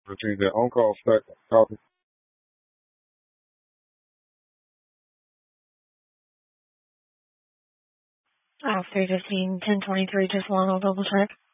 Retrieve that on-call stack. Copy. 315, 1023, just one, I'll double check.